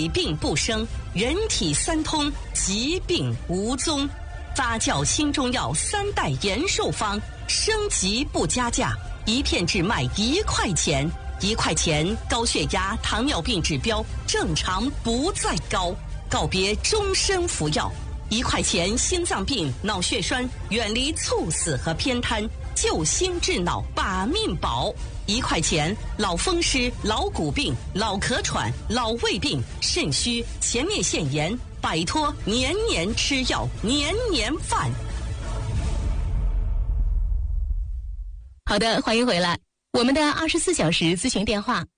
百病不生，人体三通，疾病无踪。发酵新中药3代延寿方，升级不加价，一片只卖1块钱，1块钱高血压、糖尿病指标正常不再高，告别终身服药。1块钱心脏病、脑血栓远离猝死和偏瘫，救心治脑把命保。1块钱老风湿、老骨病、老咳喘、老胃病、肾虚、前列腺炎，摆脱年年吃药、年年犯。 好的，欢迎回来。我们的24小时咨询电话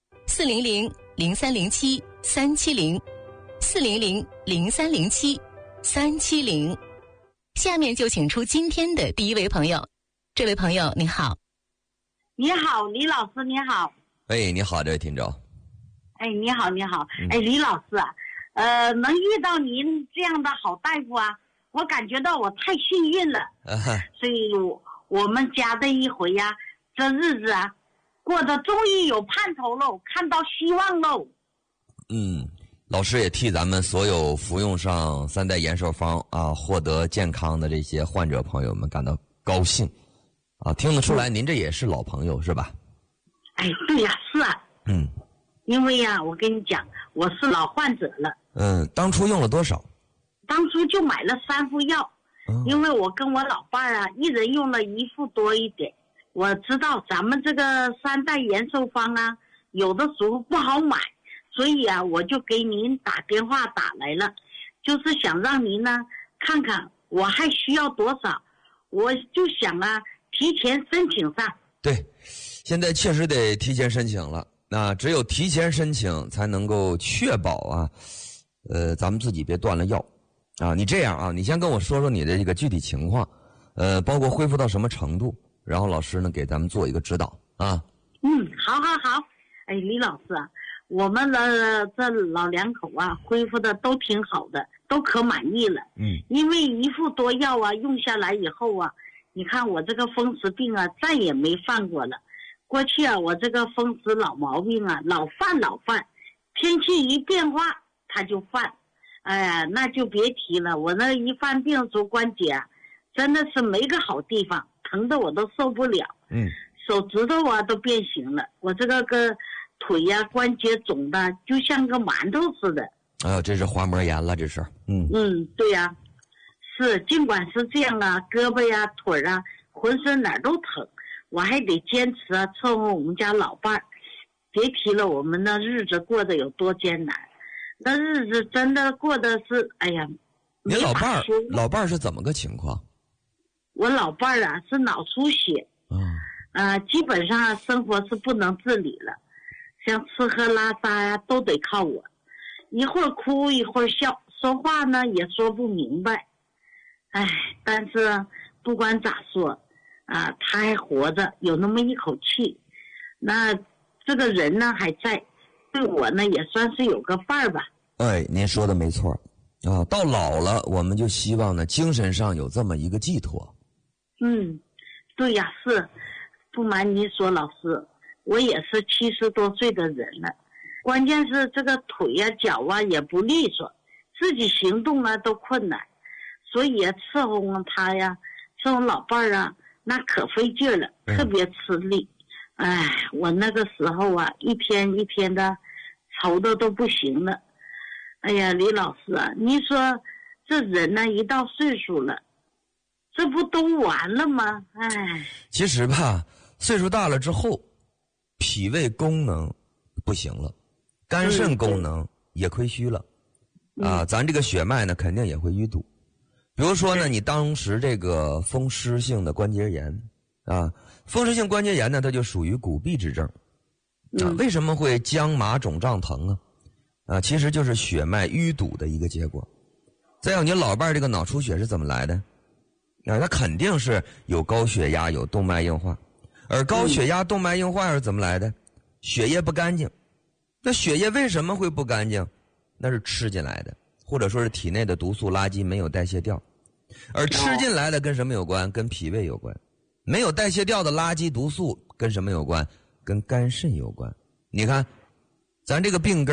400-0307-370，400-0307-370。下面就请出今天的第一位朋友。这位朋友你好。 你好，李老师，你好。 哎，你好，这位听众。 哎，你好，你好。哎，李老师啊，能遇到您这样的好大夫啊，我感觉到我太幸运了。所以我们家这一回呀，这日子啊，过得终于有盼头喽，看到希望喽。 老师也替咱们所有服用上3代延寿方啊，获得健康的这些患者朋友们感到高兴。啊，听得出来，您这也是老朋友是吧？ 哎，对呀，是啊。因为呀，我跟你讲，我是老患者了。 当初用了多少？ 当初就买了3副药，因为我跟我老伴儿啊，一人用了1副多一点。我知道咱们这个3代延寿方啊，有的时候不好买，所以啊，我就给您打电话打来了，就是想让您呢看看我还需要多少，我就想啊。提前申请上。 对，现在确实得提前申请了。那只有提前申请才能够确保啊，咱们自己别断了药啊。你这样啊，你先跟我说说你的这个具体情况，包括恢复到什么程度，然后老师呢给咱们做一个指导啊。 好。哎，李老师啊，我们的这老两口啊，恢复的都挺好的，都可满意了。因为1副多药啊，用下来以后啊。你看我这个风湿病啊，再也没犯过了。过去啊，我这个风湿老毛病啊，老犯，天气一变化它就犯。哎呀，那就别提了。我那一犯病足关节啊，真的是没个好地方，疼得我都受不了。手指头啊都变形了，我这个腿呀、关节肿的就像个馒头似的。 这是滑膜炎了，这是。 对呀。是，尽管是这样啊，胳膊呀、腿啊，浑身哪儿都疼，我还得坚持啊，伺候我们家老伴儿。别提了，我们的日子过得有多艰难，那日子真的过得是，哎呀， 你老伴儿是怎么个情况？ 我老伴儿啊是脑出血，基本上生活是不能自理了，像吃喝拉撒呀都得靠我，一会儿哭一会儿笑，说话呢也说不明白。但是不管咋说啊，他还活着，有那么一口气，那这个人呢还在，对我呢也算是有个伴儿吧。 您说的没错啊，到老了我们就希望呢精神上有这么一个寄托。 对呀，是，不瞒您说，老师，我也是70多岁的人了，关键是这个腿呀、脚啊也不利索，自己行动啊都困难。所以啊，伺候他呀，伺候老伴儿啊，那可费劲了，特别吃力。我那个时候啊，一天一天的愁的都不行了。哎呀，李老师啊，你说这人呢，一到岁数了，这不都完了吗？ 其实吧，岁数大了之后，脾胃功能不行了，肝肾功能也亏虚了，咱这个血脉呢，肯定也会淤堵。比如说呢，你当时这个风湿性的关节炎啊，风湿性关节炎呢，它就属于骨痹之症为什么会僵麻肿胀疼其实就是血脉淤堵的一个结果。再有，你老伴这个脑出血是怎么来的？它肯定是有高血压，有动脉硬化，而高血压、动脉硬化是怎么来的？血液不干净。那血液为什么会不干净？那是吃进来的，或者说是体内的毒素垃圾没有代谢掉。而吃进来的跟什么有关？跟脾胃有关。没有代谢掉的垃圾毒素跟什么有关？跟肝肾有关。你看咱这个病根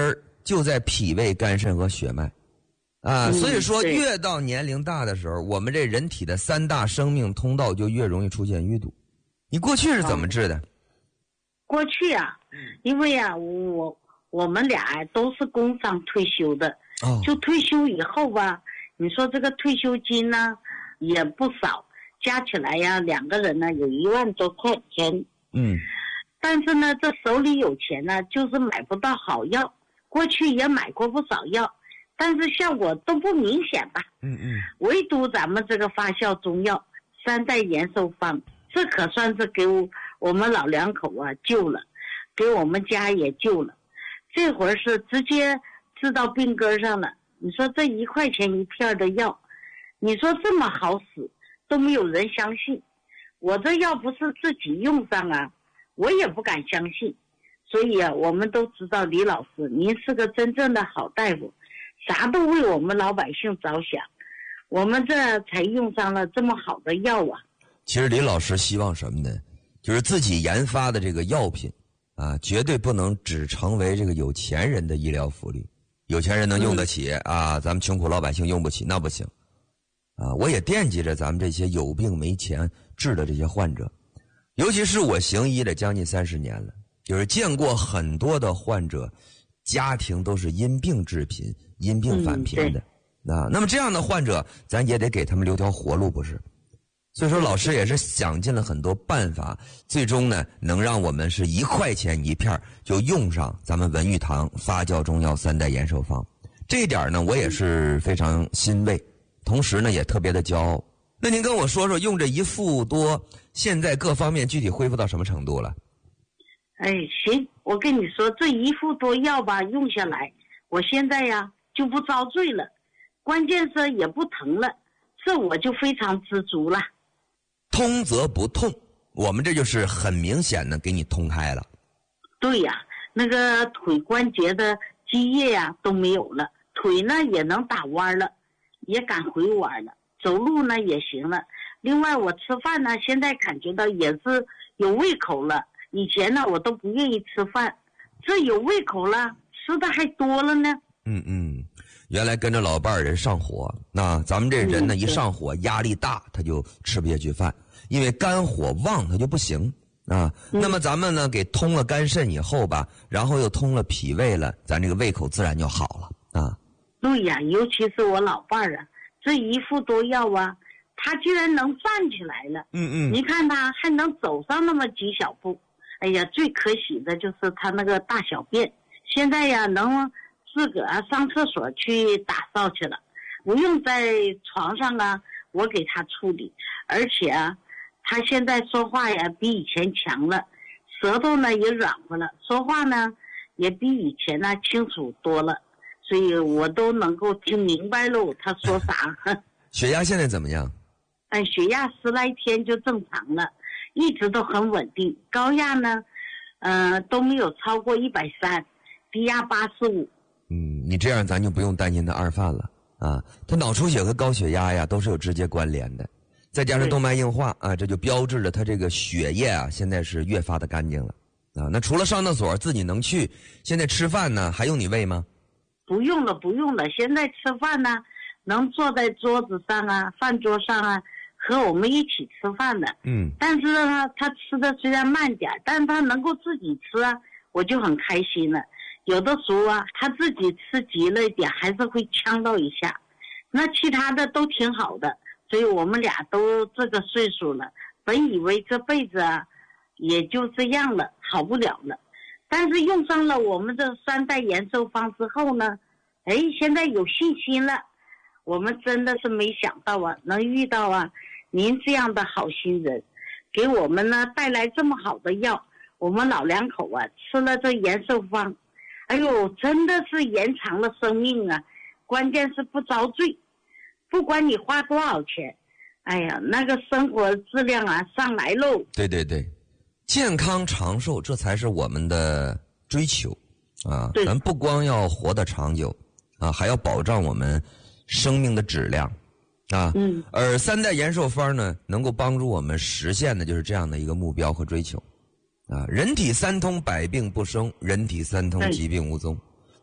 就在脾胃、肝肾和血脉。所以说越到年龄大的时候，我们这人体的3大生命通道就越容易出现淤堵。你过去是怎么治的？ 过去啊，因为啊，我们俩都是工伤退休的，就退休以后吧，你说这个退休金呢也不少，加起来呀，2个人呢有1万多块钱。但是呢，这手里有钱呢，就是买不到好药。过去也买过不少药，但是效果都不明显吧。唯独咱们这个发酵中药3代延寿方，这可算是给我们老两口啊救了，给我们家也救了。这会儿是直接治到病根上了。你说这1块钱1片的药，你说这么好使都没有人相信。我这药不是自己用上啊，我也不敢相信。所以啊，我们都知道李老师您是个真正的好大夫，啥都为我们老百姓着想，我们这才用上了这么好的药啊。 其实李老师希望什么呢？就是自己研发的这个药品啊，绝对不能只成为这个有钱人的医疗福利。有钱人能用得起啊，咱们穷苦老百姓用不起，那不行啊！我也惦记着咱们这些有病没钱治的这些患者，尤其是我行医的将近30年了，就是见过很多的患者，家庭都是因病致贫、因病返贫的。那么这样的患者，咱也得给他们留条活路，不是？所以说，老师也是想尽了很多办法，最终呢，能让我们是1块钱1片就用上咱们文玉堂发酵中药3代延寿方。这一点呢，我也是非常欣慰，同时呢，也特别的骄傲。那您跟我说说，用这1副多，现在各方面具体恢复到什么程度了？ 行，我跟你说，这1副多药吧，用下来，我现在呀就不遭罪了，关键是也不疼了，这我就非常知足了。 通则不痛，我们这就是很明显的给你通开了。 对呀，那个腿关节的积液呀都没有了，腿呢也能打弯了，也敢回弯了，走路呢也行了。另外我吃饭呢，现在感觉到也是有胃口了，以前呢我都不愿意吃饭，这有胃口了，吃的还多了呢。 原来跟着老伴儿人上火，那咱们这人呢一上火压力大，他就吃不下去饭，因为肝火旺他就不行啊。那么咱们呢给通了肝肾以后吧，然后又通了脾胃了，咱这个胃口自然就好了啊。 对呀，尤其是我老伴儿啊，这1副多药啊，他居然能站起来了。你看他还能走上那么几小步。哎呀，最可喜的就是他那个大小便，现在呀能自个儿上厕所去打扫去了，不用在床上啊我给他处理。而且啊，他现在说话呀比以前强了，舌头呢也软和了，说话呢也比以前呢清楚多了，所以我都能够听明白喽他说啥。 血压现在怎么样？ 血压10来天就正常了，一直都很稳定。高压呢都没有超过130，低压85。 你这样咱就不用担心他二犯了啊。他脑出血和高血压呀都是有直接关联的，再加上动脉硬化啊，这就标志着他这个血液啊现在是越发的干净了啊。那除了上厕所自己能去，现在吃饭呢还用你喂吗？ 不用了，现在吃饭呢能坐在桌子上啊，饭桌上啊，和我们一起吃饭的。但是呢他吃的虽然慢点，但是他能够自己吃啊，我就很开心了。有的时候啊，他自己吃急了一点，还是会呛到一下。那其他的都挺好的，所以我们俩都这个岁数了，本以为这辈子啊，也就这样了，好不了了。但是用上了我们这3代延寿方之后呢，现在有信心了。我们真的是没想到啊，能遇到啊您这样的好心人，给我们呢带来这么好的药。我们老两口啊吃了这延寿方，哎呦，真的是延长了生命啊！关键是不遭罪，不管你花多少钱，哎呀，那个生活质量啊上来喽。 对，健康长寿这才是我们的追求啊！咱不光要活得长久啊，还要保障我们生命的质量啊。而3代延寿方呢，能够帮助我们实现的就是这样的一个目标和追求。人体3通，百病不生；人体3通，疾病无踪。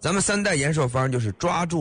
咱们3代延寿方就是抓住